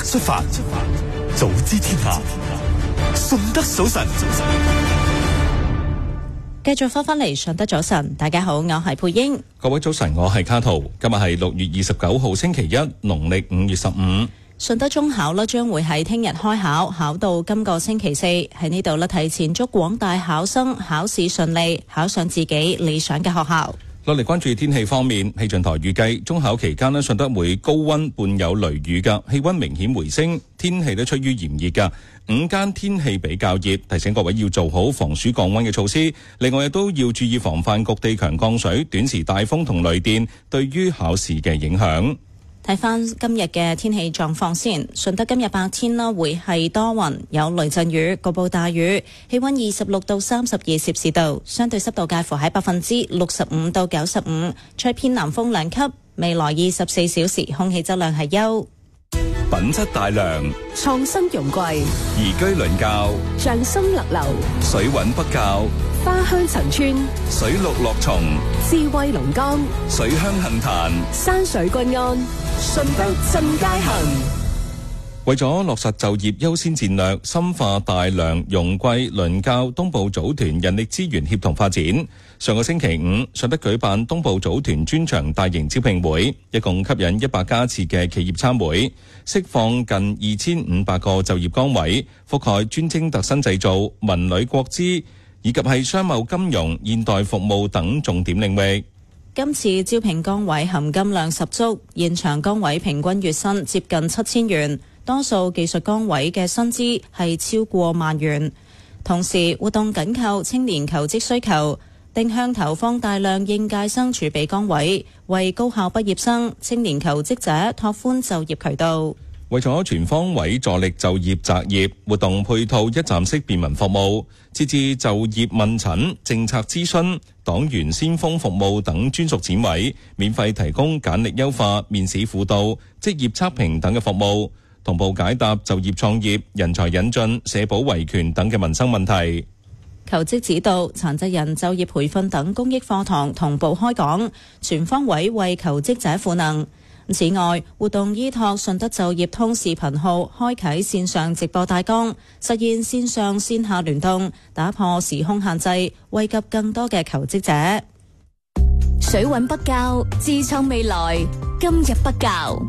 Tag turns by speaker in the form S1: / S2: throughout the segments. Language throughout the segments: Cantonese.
S1: 出發，早知天下，順德早晨。
S2: 繼續翻嚟順德早晨，大家好，我係佩英。
S3: 各位早晨，我係卡圖。今日係6月29號星期一，農曆5月15。
S2: 順德中考咧將會喺聽日開考，考到今個星期四。喺呢度咧提前祝廣大考生考試順利，考上自己理想嘅學校。
S3: 落嚟關注天氣方面，氣象台預計中考期間咧順德會高溫伴有雷雨嘅，氣溫明顯回升，天氣都趨於炎熱嘅。午間天氣比較熱，提醒各位要做好防暑降溫嘅措施。另外亦都要注意防範局地強降水、短時大風同雷電對於考試嘅影響。
S2: 睇翻今日嘅天氣狀況先，順德今日白天啦會係多雲，有雷陣雨，局部大雨，氣溫26到32攝氏度，相對濕度介乎喺65%到95%，吹偏南風2級。未來24小時空氣質量係優。
S1: 品質大良，
S4: 創新容貴，
S1: 宜居鄰教，
S4: 匠心立流，
S1: 水穩不教，
S4: 花香陳村，
S1: 水綠樂松，
S4: 智慧龍崗，
S1: 水鄉杏壇，
S4: 山水均安，順德進階行。
S3: 為咗落實就業優先戰略，深化大良、容桂、鄰教東部組團人力資源協同發展，上個星期五，順德舉辦東部組團專場大型招聘會，一共吸引100家次嘅企業參會，釋放近2500個就業崗位，覆蓋專精特新製造、文旅國資以及係商貿金融、現代服務等重點領域。
S2: 今次招聘崗位含金量十足，現場崗位平均月薪接近7000元，多數技術崗位嘅薪資係超過1萬元。同時，活動緊扣青年求職需求，定向投放大量應屆生儲備崗位，為高校畢業生、青年求職者拓寬就業渠道。
S3: 為咗全方位助力就業擇業，活動配套一站式便民服務，設置就業問診、政策諮詢、黨員先鋒服務等專屬展位，免費提供簡歷優化、面試輔導、職業測評等嘅服務，同步解答就業創業、人才引進、社保維權等嘅民生問題。
S2: 求職指導、殘疾人就業培訓等公益課堂同步開講，全方位為求職者賦能。此外，活動依託順德就業通視頻號開啟線上直播大綱，實現線上線下聯動，打破時空限制，惠及更多嘅求職者。
S4: 水穩不教，自創未來，今日不教。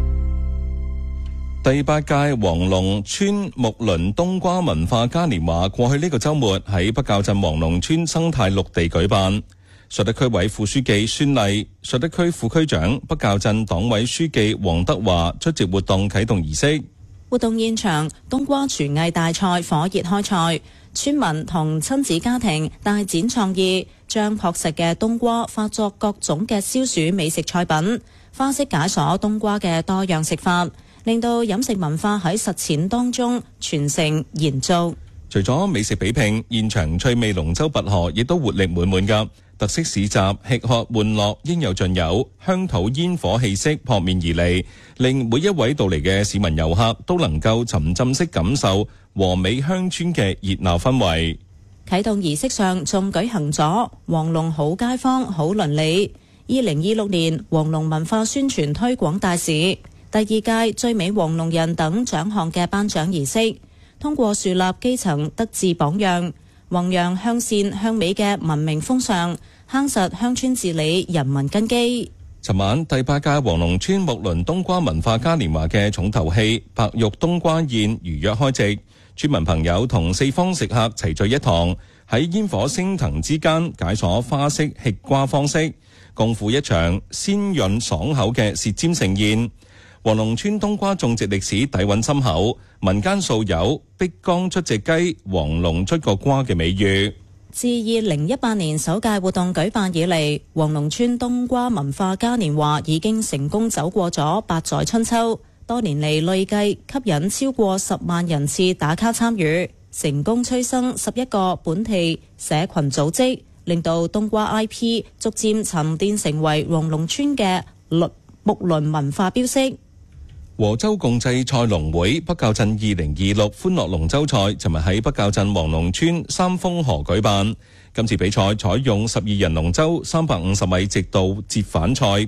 S3: 第8屆黃龍村木輪冬瓜文化嘉年華過去呢個週末喺北滘鎮黃龍村生態綠地舉辦。順德區委副書記孫麗、順德區副區長、北滘鎮黨委書記黃德華出席活動啟動儀式。
S2: 活動現場，冬瓜廚藝大賽火熱開賽，村民同親子家庭大展創意，將樸實嘅冬瓜化作各種嘅消暑美食菜品，花式解鎖冬瓜嘅多樣食法，令到飲食文化喺實踐當中傳承延續。
S3: 除咗美食比拼，現場趣味龍舟拔河亦都活力滿滿㗎。特色市集吃喝玩樂應有盡有，鄉土煙火氣息撲面而嚟，令每一位到嚟嘅市民遊客都能夠沉浸式感受和美鄉村嘅熱鬧氛圍。
S2: 啟動儀式上仲舉行咗黃龍好街坊好鄰里2026年黃龍文化宣傳推廣大使、第2屆最美黃龍人等獎項嘅頒獎儀式，通過樹立基層德治榜樣，弘揚向善向美嘅文明風尚，夯實鄉村治理人民根基。
S3: 尋晚第8屆黃龍村木輪冬瓜文化嘉年華嘅重頭戲白玉冬瓜宴如約開席，村民朋友同四方食客齊聚一堂，喺煙火升騰之間解鎖花式吃瓜方式，共赴一場鮮潤爽口嘅舌尖盛宴。黃龍村冬瓜種植歷史底蘊深厚，民間素有碧江出隻雞，黃龍出個瓜嘅美譽。
S2: 自2018年首屆活動舉辦以嚟，黃龍村冬瓜文化嘉年華已經成功走過咗8載春秋，多年嚟累計吸引超過10萬人次打卡參與，成功催生11個本地社群組織，令到冬瓜 IP 逐漸沉澱成為黃龍村嘅木輪文化標識。
S3: 和州共濟賽龍會北滘鎮2026歡樂龍舟賽尋日喺北滘鎮黃龍村三豐河舉辦。今次比賽採用12人龍舟350米直道折返賽，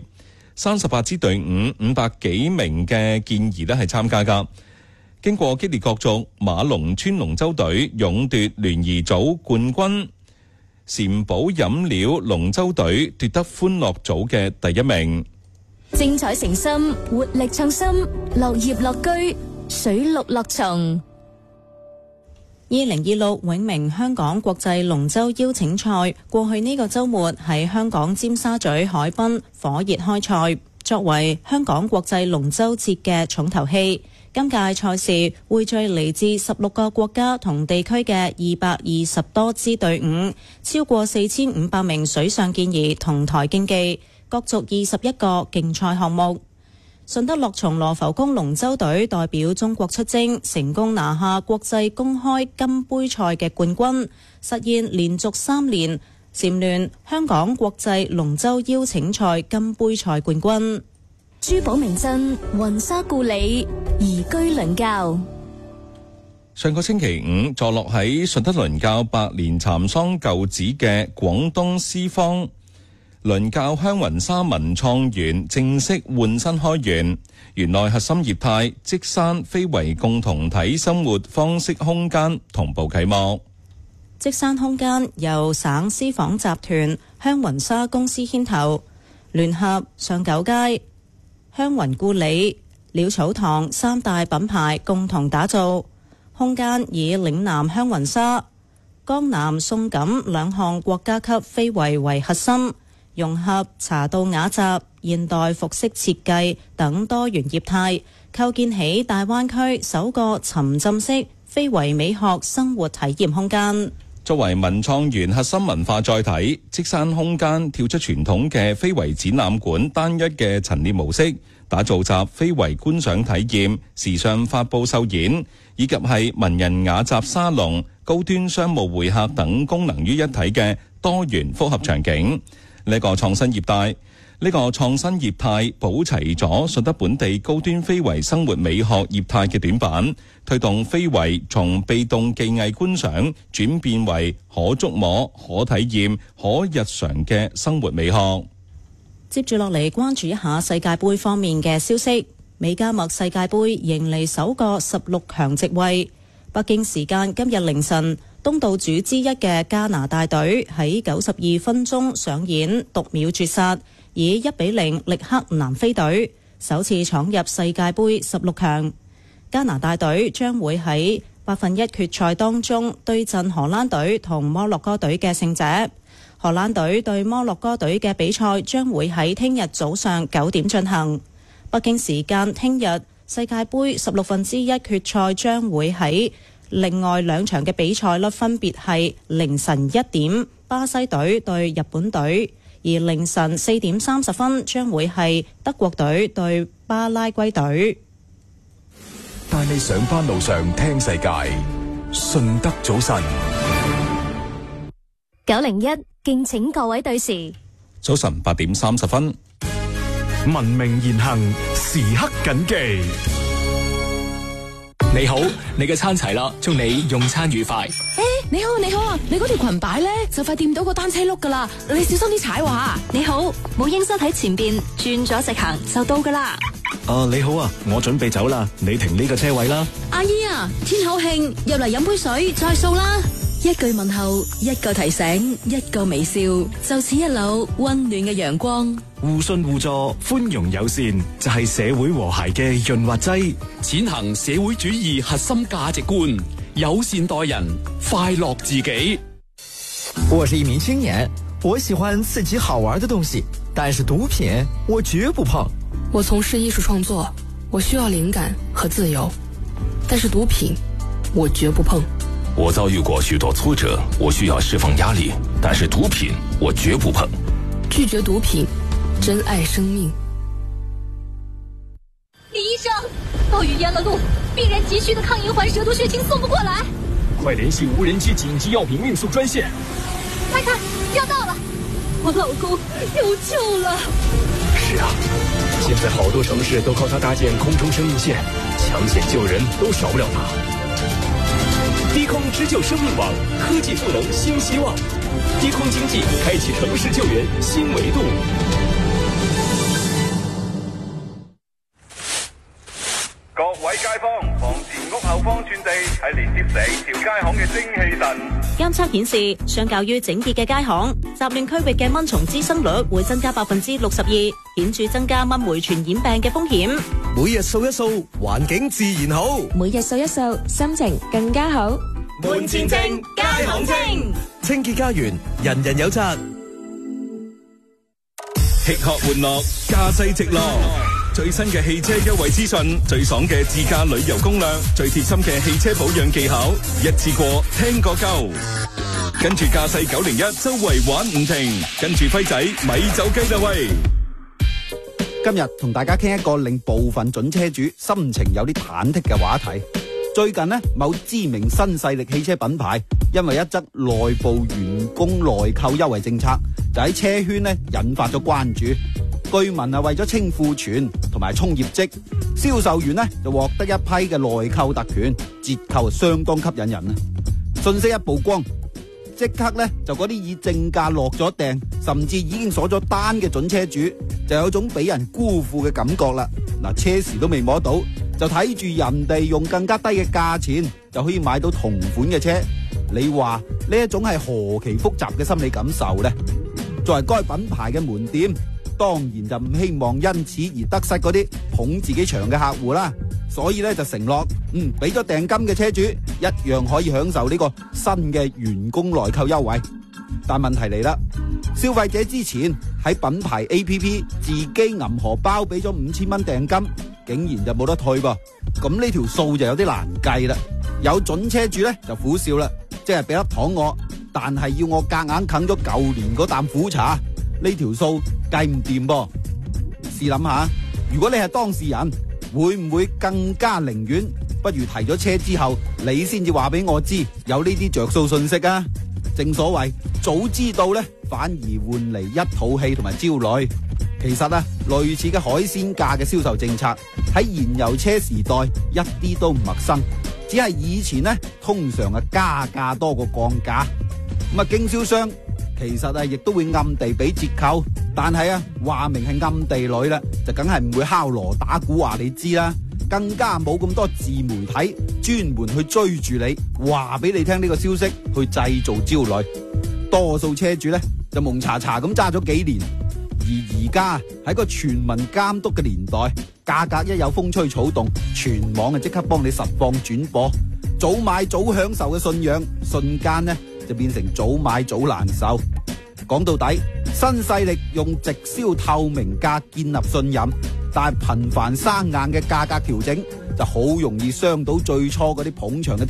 S3: 38支隊伍500幾名嘅健兒係參加㗎。經過激烈角逐，馬龍村龍舟隊勇奪聯誼組冠軍，禪寶飲料龍舟隊奪得歡樂組嘅第一名。
S4: 精彩誠心，活力創新，樂業樂居，水陸樂從。
S2: 2026永明香港國際龍舟邀請賽過去呢個週末喺香港尖沙咀海濱火熱開賽，作為香港國際龍舟節嘅重頭戲。今屆賽事匯聚嚟自16個國家同地區嘅220多支隊伍，超過4500名水上健兒同台競技，角逐21個競賽項目。順德樂從羅浮宮龍舟隊代表中國出征，成功拿下國際公開金杯賽嘅冠軍，實現連續3年蟬聯香港國際龍舟邀請賽金杯賽冠軍。
S4: 珠寶名鎮雲沙故里，宜居倫教。
S3: 上個星期五，坐落喺順德倫教百年蠶桑舊址嘅廣東絲坊倫教香雲沙文創園正式換新開園，園內核心業態積山非遺共同體生活方式空間同步啟幕。
S2: 積山空間由省絲紡集團香雲沙公司牽頭，聯合上九街、香雲故里、鳥草堂3大品牌共同打造。空間以嶺南香雲沙、江南宋錦2項國家級非遺為核心，融合茶道雅集、現代服飾設計等多元業態，構建起大灣區首個沉浸式非遺美學生活體驗空間。
S3: 作為文創園核心文化載體，積山空間跳出傳統嘅非遺展覽館單一嘅陳列模式，打造集非遺觀賞體驗、時尚發佈秀演以及係文人雅集沙龍、高端商務會客等功能於一體嘅多元複合場景。呢個創新業態保齊咗順德本地高端非遺生活美學業態嘅短板，推動非遺從被動技藝觀賞轉變為可觸摸、可體驗、可日常嘅生活美學。
S2: 接住落嚟，關注一下世界盃方面嘅消息。美加墨世界盃迎嚟首個16強席位。北京時間今日凌晨，東道主之一嘅加拿大隊喺92分鐘上演讀秒絕殺，以1-0力克南非隊，首次闖入世界盃16強。加拿大隊將會喺1/8決賽當中對陣荷蘭隊同摩洛哥隊嘅勝者。荷蘭隊對摩洛哥隊嘅比賽將會喺聽日早上9點進行。北京時間聽日世界盃1/16決賽將會喺另外2場嘅比賽分別係凌晨1點巴西隊對日本隊，而凌晨4點30分將會係德國隊對巴拉圭隊。
S1: 帶你上班路上聽世界，順德早晨
S4: 901，敬請各位對時。
S3: 早晨8點30分，
S1: 文明言行，時刻謹記。
S5: 你好，你嘅餐齊啦，祝你用餐愉快。
S6: 你好啊，你嗰條裙擺咧就快掂到個單車轆噶啦，你小心啲踩話。
S7: 你好，母嬰室喺前邊，轉咗直行就到噶啦。
S8: 你好啊，我準備走啦，你停呢個車位啦。
S6: 阿姨啊，天口慶，入嚟飲杯水再掃啦。一句問候，一個提醒，一個微笑，就似一縷溫暖嘅陽光。
S8: 互信互助，寬容友善，就係社會和諧嘅潤滑劑。
S5: 踐行社會主義核心價值觀，友善待人，快樂自己。
S9: 我是一名青年，我喜歡刺激好玩的東西，但是毒品我絕不碰。
S6: 我從事藝術創作，我需要靈感和自由，但是毒品我絕不碰。
S10: 我遭遇過許多挫折，我需要釋放壓力，但是毒品我絕不碰。
S6: 拒絕毒品，珍愛生命。
S7: 李醫生，暴雨淹了路，病人急需的抗銀環蛇毒血清送不過來，
S10: 快聯繫無人機緊急藥品運送專線。
S7: 快看，要到了，我老公有救了。
S10: 是啊，現在好多城市都靠它搭建空中生命線，搶險救人都少不了它。低空支救生命網，科技賦能新希望。低空經濟開啟城市救援新維度。
S11: 位街坊，房前屋後方寸地係連接成條街巷嘅精氣神。
S2: 監測顯示，相較於整潔嘅街巷，雜亂區域嘅蚊蟲滋生率會增加62%，顯著增加蚊媒傳染病嘅風險。
S12: 每日掃一掃，環境自然好；
S13: 每日掃一掃，心情更加好。
S14: 門前正，街巷清，
S12: 清潔家園，人人有責。
S3: 吃喝玩樂，駕駛直落。最新嘅汽車優惠資訊，最爽嘅自駕旅遊攻略，最貼心嘅汽車保養技巧，一次過聽個夠。跟住駕駛901周圍玩唔停，跟住輝仔咪走雞啦喂！
S15: 今日同大家傾一個令部分準車主心情有啲忐忑嘅話題。最近呢，某知名新勢力汽車品牌因為一則內部員工內扣優惠政策，就喺車圈呢引發咗關注。據聞係為咗清庫存同埋衝業績，銷售員呢就獲得一批嘅內扣特權，折扣相當吸引人啊！信息一曝光，即刻呢就嗰啲以正價落咗訂，甚至已經鎖咗單嘅準車主，就有種俾人辜負嘅感覺啦。嗱，車匙都未摸到，就睇住人哋用更加低嘅價錢就可以買到同款嘅車，你話呢一種係何其複雜嘅心理感受呢？作為該品牌嘅門店，當然就唔希望因此而得失嗰啲捧自己場嘅客戶啦，所以咧就承諾，俾咗訂金嘅車主一樣可以享受呢個新嘅員工內扣優惠。但問題嚟啦，消費者之前喺品牌 APP 自己銀荷包俾咗5000蚊訂金，竟然就冇得退噃，咁呢條數就有啲難計啦。有準車主咧就苦笑啦，即係俾粒糖我，但係要我夾硬啃咗舊年嗰啖苦茶，呢條數計唔掂噃。試諗下，如果你係當事人，會唔會更加寧願不如提咗車之後，你先至話俾我知有呢啲着數信息啊？正所謂早知道呢，反而換嚟一肚氣同埋焦慮。其實啊，類似嘅海鮮價嘅銷售政策喺燃油車時代一啲都唔陌生，只係以前呢，通常係加價多過降價。咁啊，經銷商其實啊亦都會暗地俾折扣，但係啊話明係暗地裏啦，就梗係唔會敲鑼打鼓話你知啦，更加冇咁多自媒體專門去追住你話俾你聽呢個消息去製造焦慮。多數車主呢就蒙查查咁揸咗幾年，而家喺個全民監督嘅年代，價格一有風吹草動，全網啊即刻幫你實況轉播，早買早享受嘅信仰瞬間呢就變成早買早難受。講到底，新勢力用直銷透明價建立信任，但係頻繁生硬嘅價格調整就好容易傷到最初嗰啲捧場嘅